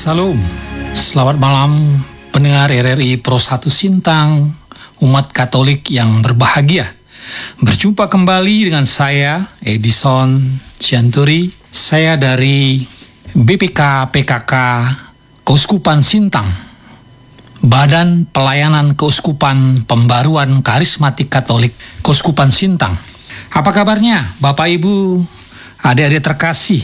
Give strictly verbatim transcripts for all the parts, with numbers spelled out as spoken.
Salam, selamat malam pendengar R R I Pro satu Sintang, umat Katolik yang berbahagia. Berjumpa kembali dengan saya, Edison Cianturi. Saya dari B P K P K K Keuskupan Sintang, Badan Pelayanan Keuskupan Pembaruan Karismatik Katolik Keuskupan Sintang. Apa kabarnya Bapak Ibu, adik-adik terkasih?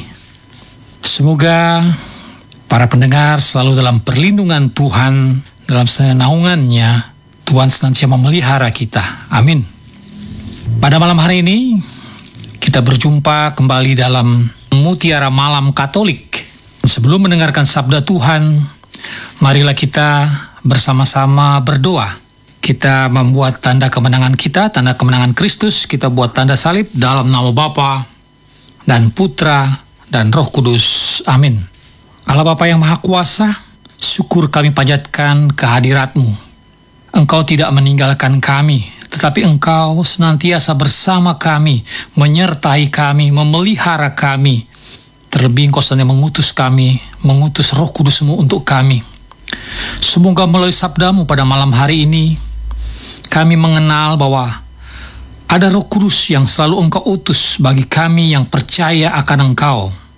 Semoga para pendengar selalu dalam perlindungan Tuhan, dalam naungannya Tuhan senantiasa memelihara kita. Amin. Pada malam hari ini kita berjumpa kembali dalam Mutiara Malam Katolik. Sebelum mendengarkan sabda Tuhan, marilah kita bersama-sama berdoa. Kita membuat tanda kemenangan kita, tanda kemenangan Kristus. Kita buat tanda salib dalam nama Bapa dan Putra dan Roh Kudus. Amin. Allah Bapa yang Maha Kuasa, syukur kami panjatkan kehadirat-Mu. Engkau tidak meninggalkan kami, tetapi Engkau senantiasa bersama kami, menyertai kami, memelihara kami. Terlebih Engkau sedang mengutus kami, mengutus Roh Kudus-Mu untuk kami. Semoga melalui sabda-Mu pada malam hari ini, kami mengenal bahwa ada Roh Kudus yang selalu Engkau utus bagi kami yang percaya akan Engkau.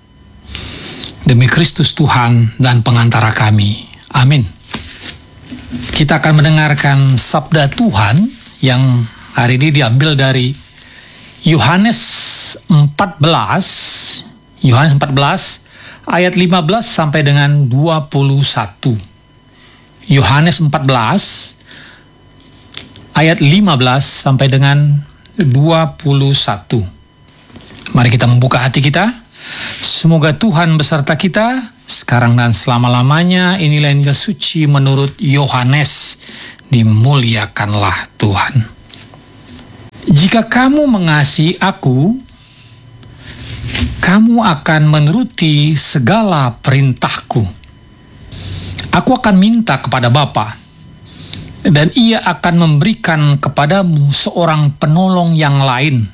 Demi Kristus Tuhan dan pengantara kami. Amin. Kita akan mendengarkan sabda Tuhan yang hari ini diambil dari Yohanes empat belas, Yohanes empat belas ayat lima belas sampai dengan dua puluh satu. Yohanes empat belas ayat lima belas sampai dengan dua puluh satu. Mari kita membuka hati kita. Semoga Tuhan beserta kita sekarang dan selama-lamanya. Inilah Injil suci menurut Yohanes. Dimuliakanlah Tuhan. Jika kamu mengasihi aku, kamu akan menuruti segala perintahku. Aku akan minta kepada Bapa, dan Ia akan memberikan kepadamu seorang penolong yang lain,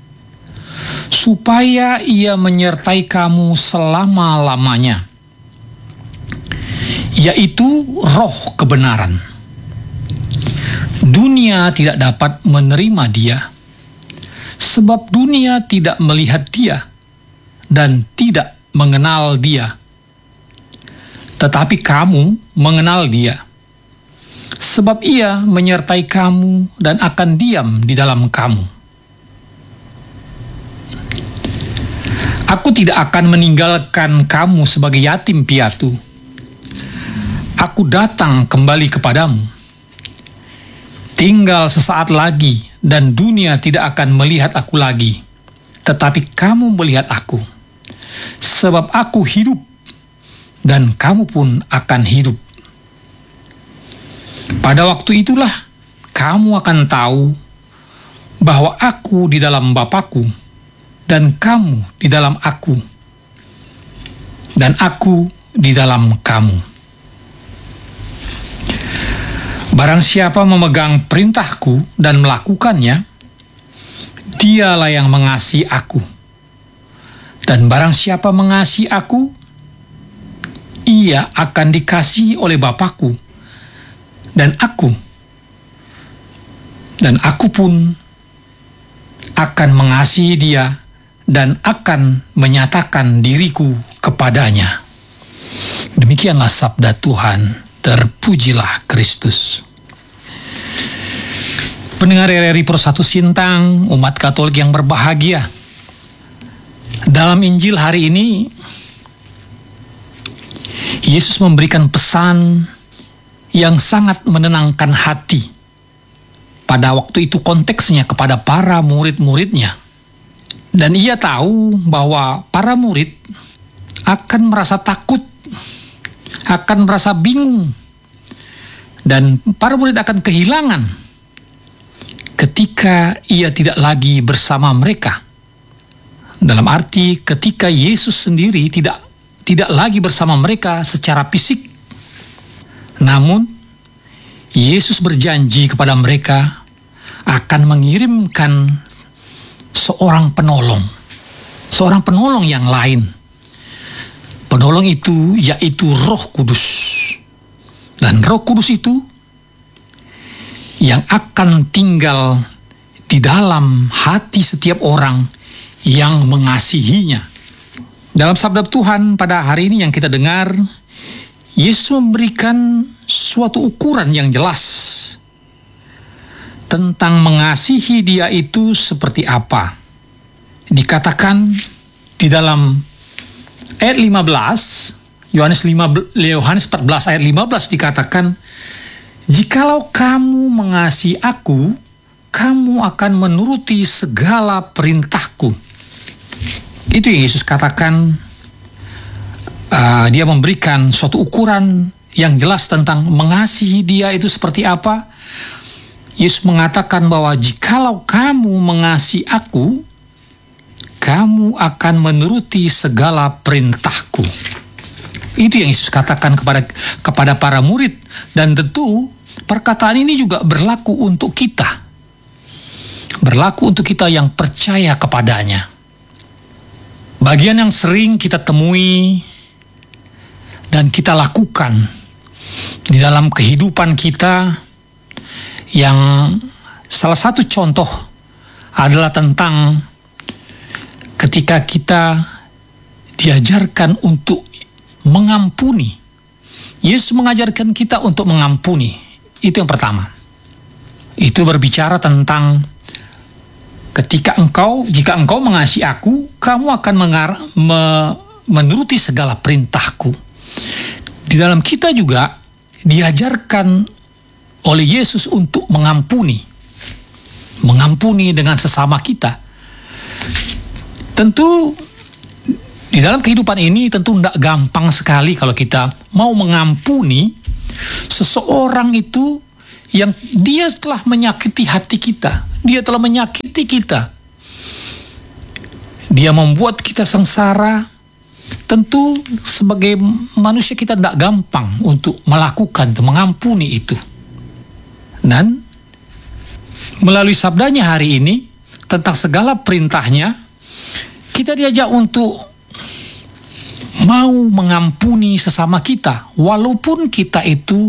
supaya Ia menyertai kamu selama-lamanya, yaitu Roh kebenaran. Dunia tidak dapat menerima Dia, sebab dunia tidak melihat Dia dan tidak mengenal Dia. Tetapi kamu mengenal Dia, sebab Ia menyertai kamu dan akan diam di dalam kamu. Aku tidak akan meninggalkan kamu sebagai yatim piatu. Aku datang kembali kepadamu. Tinggal sesaat lagi dan dunia tidak akan melihat aku lagi, tetapi kamu melihat aku. Sebab aku hidup dan kamu pun akan hidup. Pada waktu itulah kamu akan tahu bahwa aku di dalam Bapa-Ku dan kamu di dalam aku, dan aku di dalam kamu. Barang siapa memegang perintahku dan melakukannya, dialah yang mengasihi aku. Dan barang siapa mengasihi aku, ia akan dikasihi oleh Bapa-Ku, dan aku, dan aku pun akan mengasihi dia, dan akan menyatakan diriku kepadanya. Demikianlah sabda Tuhan. Terpujilah Kristus. Pendengar R R I Pro satu Sintang, umat Katolik yang berbahagia. Dalam Injil hari ini, Yesus memberikan pesan yang sangat menenangkan hati. Pada waktu itu konteksnya kepada para murid-muridnya. Dan ia tahu bahwa para murid akan merasa takut, akan merasa bingung, dan para murid akan kehilangan ketika ia tidak lagi bersama mereka. Dalam arti ketika Yesus sendiri tidak tidak lagi bersama mereka secara fisik. Namun Yesus berjanji kepada mereka akan mengirimkan seorang penolong, seorang penolong yang lain. Penolong itu yaitu Roh Kudus. Dan Roh Kudus itu yang akan tinggal di dalam hati setiap orang yang mengasihinya. Dalam sabda Tuhan pada hari ini yang kita dengar, Yesus memberikan suatu ukuran yang jelas tentang mengasihi Dia itu seperti apa. Dikatakan di dalam ayat lima belas, Yohanes lima, Yohanes empat belas ayat lima belas dikatakan, "Jikalau kamu mengasihi aku, kamu akan menuruti segala perintahku." Itu yang Yesus katakan. Uh, dia memberikan suatu ukuran yang jelas tentang mengasihi Dia itu seperti apa. Yesus mengatakan bahwa jikalau kamu mengasihi aku, kamu akan menuruti segala perintahku. Itu yang Yesus katakan kepada kepada para murid, dan tentu perkataan ini juga berlaku untuk kita. Berlaku untuk kita yang percaya kepadanya. Bagian yang sering kita temui dan kita lakukan di dalam kehidupan kita, yang salah satu contoh adalah tentang ketika kita diajarkan untuk mengampuni. Yesus mengajarkan kita untuk mengampuni. Itu yang pertama. Itu berbicara tentang ketika engkau, jika engkau mengasihi aku, kamu akan mengar- me- menuruti segala perintahku. Di dalam kita juga diajarkan oleh Yesus untuk mengampuni. Mengampuni dengan sesama kita. Tentu di dalam kehidupan ini tentu tidak gampang sekali kalau kita mau mengampuni seseorang itu yang dia telah menyakiti hati kita. Dia telah menyakiti kita. Dia membuat kita sengsara. Tentu sebagai manusia kita tidak gampang untuk melakukan, untuk mengampuni itu. Dan melalui sabdanya hari ini tentang segala perintahnya, kita diajak untuk mau mengampuni sesama kita, walaupun kita itu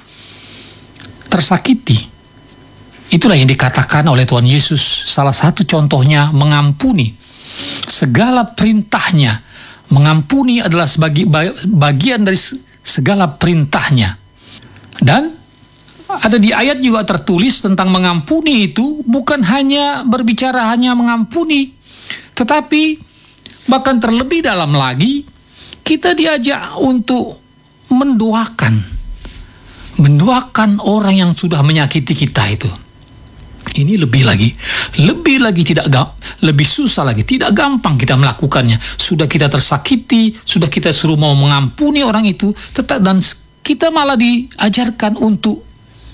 tersakiti. Itulah yang dikatakan oleh Tuhan Yesus. Salah satu contohnya mengampuni segala perintahnya. Mengampuni adalah sebagai bagian dari segala perintahnya. Dan ada di ayat juga tertulis tentang mengampuni itu bukan hanya berbicara hanya mengampuni, tetapi bahkan terlebih dalam lagi kita diajak untuk mendoakan. Mendoakan orang yang sudah menyakiti kita itu. Ini lebih lagi, lebih lagi tidak lebih susah lagi, tidak gampang kita melakukannya. Sudah kita tersakiti, sudah kita suruh mau mengampuni orang itu, tetap dan kita malah diajarkan untuk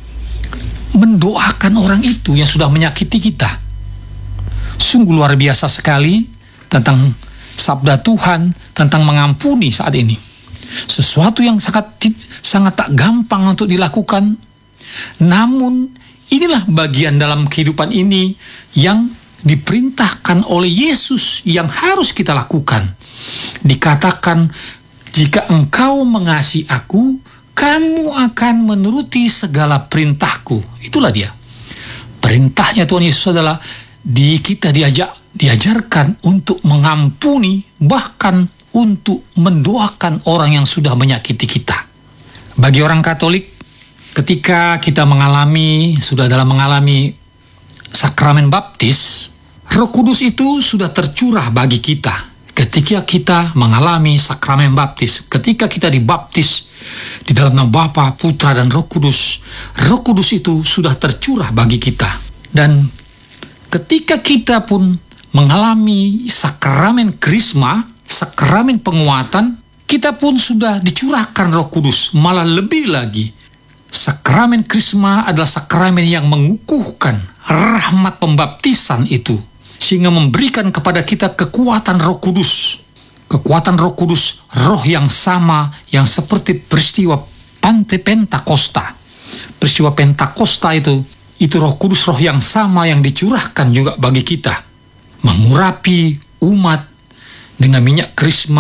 mendoakan orang itu yang sudah menyakiti kita. Sungguh luar biasa sekali tentang sabda Tuhan tentang mengampuni saat ini. Sesuatu yang sangat sangat tak gampang untuk dilakukan. Namun inilah bagian dalam kehidupan ini yang diperintahkan oleh Yesus yang harus kita lakukan. Dikatakan, jika engkau mengasihi aku, kamu akan menuruti segala perintahku. Itulah dia. Perintahnya Tuhan Yesus adalah di kita diajak, diajarkan untuk mengampuni, bahkan untuk mendoakan orang yang sudah menyakiti kita. Bagi orang Katolik, ketika kita mengalami, sudah dalam mengalami sakramen baptis, Roh Kudus itu sudah tercurah bagi kita. Ketika kita mengalami sakramen baptis, ketika kita dibaptis di dalam nama Bapa, Putra, dan Roh Kudus, Roh Kudus itu sudah tercurah bagi kita. Dan ketika kita pun mengalami sakramen krisma, sakramen penguatan, kita pun sudah dicurahkan Roh Kudus. Malah lebih lagi, sakramen krisma adalah sakramen yang mengukuhkan rahmat pembaptisan itu, sehingga memberikan kepada kita kekuatan Roh Kudus. Kekuatan Roh Kudus, roh yang sama yang seperti peristiwa Pante Pentakosta. Peristiwa Pentakosta itu, itu Roh Kudus, roh yang sama yang dicurahkan juga bagi kita. Mengurapi umat dengan minyak krisma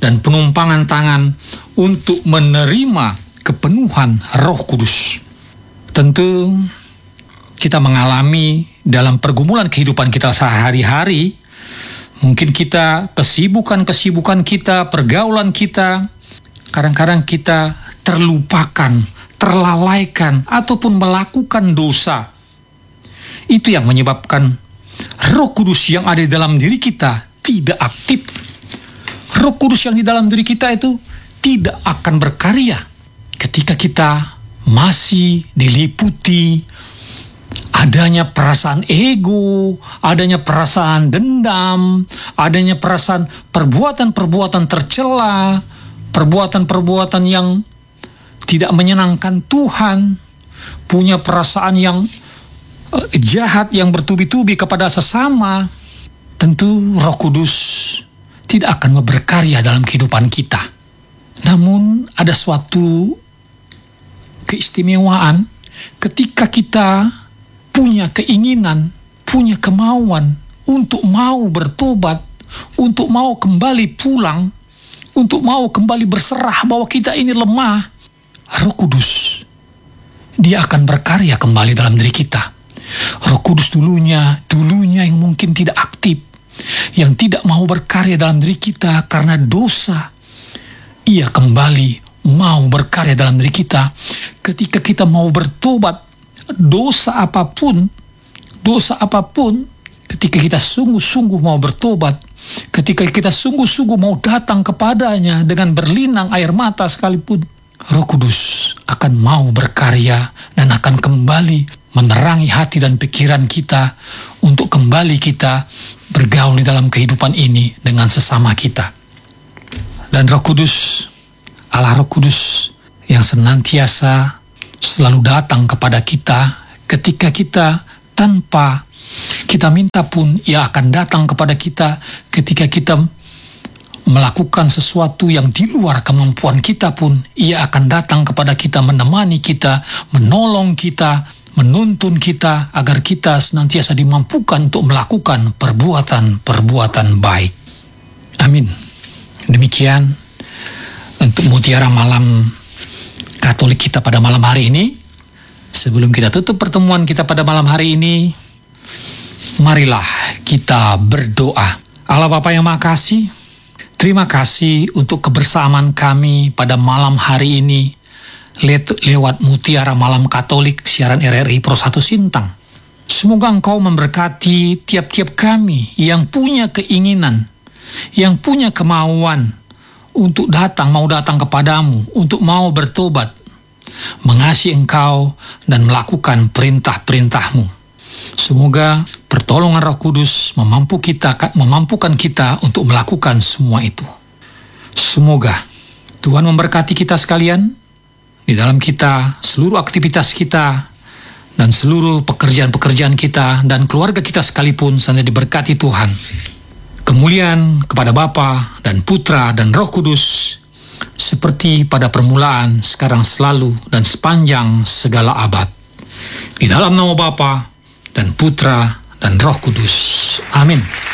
dan penumpangan tangan untuk menerima kepenuhan Roh Kudus. Tentu kita mengalami dalam pergumulan kehidupan kita sehari-hari, mungkin kita, kesibukan-kesibukan kita, pergaulan kita, kadang-kadang kita terlupakan, terlalaikan, ataupun melakukan dosa. Itu yang menyebabkan Roh Kudus yang ada di dalam diri kita tidak aktif. Roh Kudus yang di dalam diri kita itu tidak akan berkarya ketika kita masih diliputi adanya perasaan ego, adanya perasaan dendam, adanya perasaan perbuatan-perbuatan tercela, perbuatan-perbuatan yang tidak menyenangkan Tuhan, punya perasaan yang uh, jahat, yang bertubi-tubi kepada sesama. Tentu Roh Kudus tidak akan berkarya dalam kehidupan kita. Namun ada suatu keistimewaan ketika kita punya keinginan, punya kemauan untuk mau bertobat, untuk mau kembali pulang, untuk mau kembali berserah bahwa kita ini lemah. Roh Kudus, Dia akan berkarya kembali dalam diri kita. Roh Kudus dulunya, dulunya yang mungkin tidak aktif, yang tidak mau berkarya dalam diri kita karena dosa, Ia kembali mau berkarya dalam diri kita ketika kita mau bertobat. Dosa apapun, dosa apapun, ketika kita sungguh-sungguh mau bertobat, ketika kita sungguh-sungguh mau datang kepadanya dengan berlinang air mata sekalipun, Roh Kudus akan mau berkarya dan akan kembali menerangi hati dan pikiran kita untuk kembali kita bergaul di dalam kehidupan ini dengan sesama kita. Dan Roh Kudus, Allah Roh Kudus yang senantiasa selalu datang kepada kita ketika kita tanpa kita minta pun, Ia akan datang kepada kita ketika kita melakukan sesuatu yang di luar kemampuan kita pun, Ia akan datang kepada kita, menemani kita, menolong kita, menuntun kita agar kita senantiasa dimampukan untuk melakukan perbuatan-perbuatan baik. Amin. Demikian untuk Mutiara Malam Katolik kita pada malam hari ini. Sebelum kita tutup pertemuan kita pada malam hari ini, marilah kita berdoa. Allah Bapa yang Maha Kasih, terima kasih untuk kebersamaan kami pada malam hari ini le- lewat Mutiara Malam Katolik siaran R R I Pro satu Sintang. Semoga Engkau memberkati tiap-tiap kami yang punya keinginan, yang punya kemauan untuk datang, mau datang kepadamu, untuk mau bertobat, mengasihi Engkau, dan melakukan perintah-perintah-Mu. Semoga pertolongan Roh Kudus memampu kita, memampukan kita untuk melakukan semua itu. Semoga Tuhan memberkati kita sekalian di dalam kita, seluruh aktivitas kita, dan seluruh pekerjaan-pekerjaan kita, dan keluarga kita sekalipun sampai diberkati Tuhan. Kemuliaan kepada Bapa dan Putra dan Roh Kudus, seperti pada permulaan, sekarang, selalu, dan sepanjang segala abad. Di dalam nama Bapa dan Putra dan Roh Kudus. Amin.